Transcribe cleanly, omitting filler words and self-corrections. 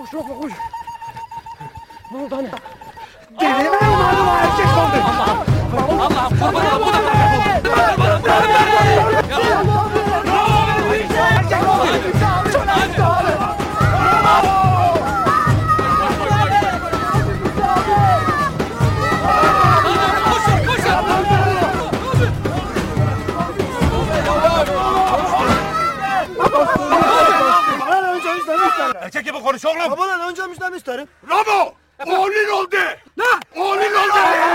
Koş Lokman koş. Ne oldu anne? Deli mi umarım o erkek sandım. Allah'ım kurban olayım. Erkek gibi konuş oğlum. Babadan önce müjdemi isterim. Ramo! Oğlun oldu. Ne? Oğlun oldu.